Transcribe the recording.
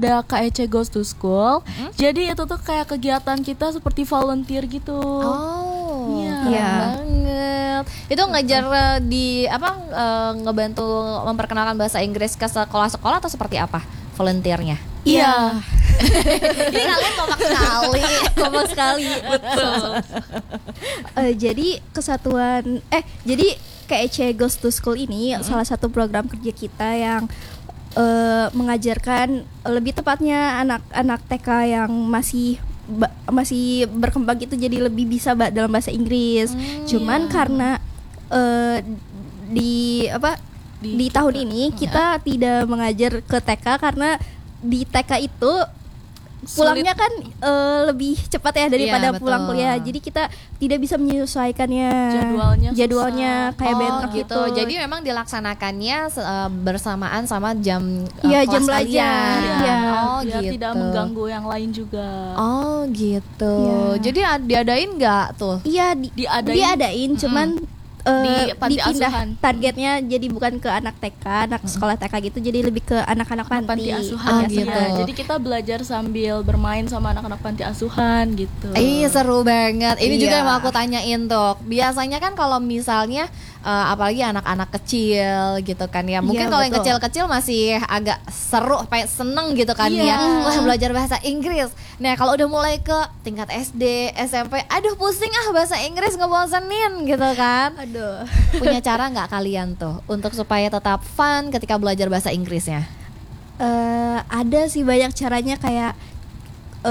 ada KEC Goes to School. Jadi itu tuh kayak kegiatan kita seperti volunteer gitu. Oh, Iya. keren banget. Itu ngajar ngebantu memperkenalkan bahasa Inggris ke sekolah-sekolah atau seperti apa volunteernya? Iya. Ini kalian kompak sekali. Betul. Jadi jadi KEC Goes to School ini salah satu program kerja kita yang mengajarkan, lebih tepatnya anak-anak TK yang masih berkembang gitu, jadi lebih bisa dalam bahasa Inggris. Cuman karena di tahun ini kita tidak mengajar ke TK karena di TK itu pulangnya kan lebih cepat ya daripada pulang kuliah. Jadi kita tidak bisa menyesuaikannya jadwalnya kayak bentrok gitu. Jadi memang dilaksanakannya bersamaan sama jam jam kelas belajar. kalian. Biar Gitu. tidak mengganggu yang lain juga. Oh gitu. Iya. Jadi diadain nggak tuh? Iya, diadain cuman Di panti dipindah asuhan. targetnya, jadi bukan ke anak TK, anak sekolah TK gitu, jadi lebih ke anak-anak panti asuhan gitu. Jadi kita belajar sambil bermain sama anak-anak panti asuhan gitu. Seru banget. Ini juga Iya. yang mau aku tanyain tuh. Biasanya kan kalau misalnya apalagi anak-anak kecil gitu kan ya. Mungkin Iya, kalau yang betul. kecil-kecil masih agak seru, kayak seneng gitu kan ya. Wah, belajar bahasa Inggris. Nah, kalau udah mulai ke tingkat SD, SMP, aduh pusing bahasa Inggris ngebosenin gitu kan. Aduh. Punya cara nggak kalian tuh untuk supaya tetap fun ketika belajar bahasa Inggrisnya? Ada sih banyak caranya, kayak